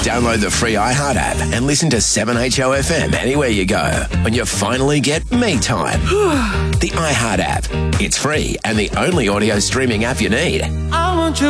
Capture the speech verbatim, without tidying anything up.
Download the free iHeart app and listen to seven H O F M anywhere you go when you finally get me time. The iHeart app. It's free and the only audio streaming app you need. I want you